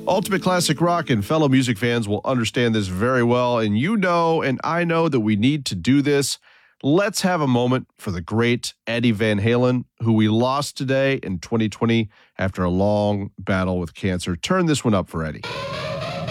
Ultimate Classic Rock and fellow music fans will understand this very well, and you know and I know that we need to do this. Let's have a moment for the great Eddie Van Halen, who we lost today in 2020 after a long battle with cancer. Turn this one up for Eddie.